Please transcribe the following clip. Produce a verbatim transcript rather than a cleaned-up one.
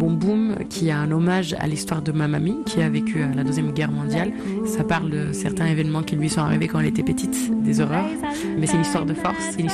Boum Boum, qui est un hommage à l'histoire de ma mamie, qui a vécu à la Deuxième Guerre mondiale. Ça parle de certains événements qui lui sont arrivés quand elle était petite, des horreurs. Mais c'est une histoire de force, c'est une histoire